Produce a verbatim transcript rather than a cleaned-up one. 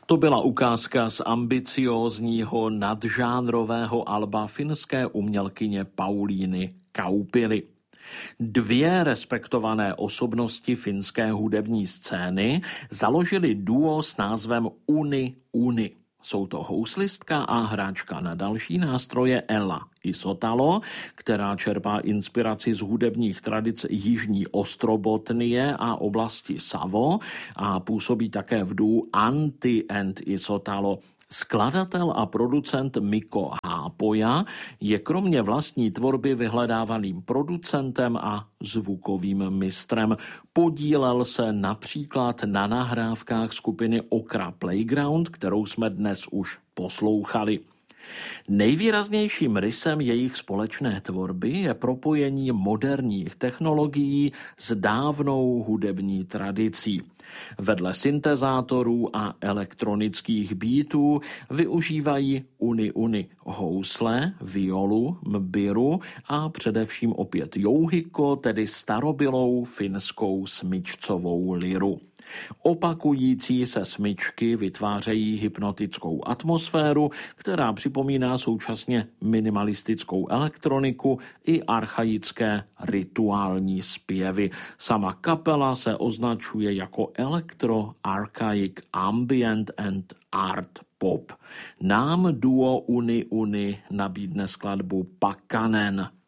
To byla ukázka z ambiciózního nadžánrového alba finské umělkyně Paulíny Kaupily. Dvě respektované osobnosti finské hudební scény založily duo s názvem Uni Uni. Jsou to houslistka a hráčka na další nástroje Ella Isotalo, která čerpá inspiraci z hudebních tradic jižní Ostrobotnie a oblasti Savo a působí také v duu Antti and Isotalo. Skladatel a producent Mikko Haapoja je kromě vlastní tvorby vyhledávaným producentem a zvukovým mistrem. Podílel se například na nahrávkách skupiny Okra Playground, kterou jsme dnes už poslouchali. Nejvýraznějším rysem jejich společné tvorby je propojení moderních technologií s dávnou hudební tradicí. Vedle syntezátorů a elektronických beatů využívají Uni Uni housle, violu, mbiru a především opět jouhiko, tedy starobylou finskou smyčcovou liru. Opakující se smyčky vytvářejí hypnotickou atmosféru, která připomíná současně minimalistickou elektroniku i archaické rituální zpěvy. Sama kapela se označuje jako Electro Archaic Ambient and Art Pop. Nám duo Uni Uni nabídne skladbu Pakkanen.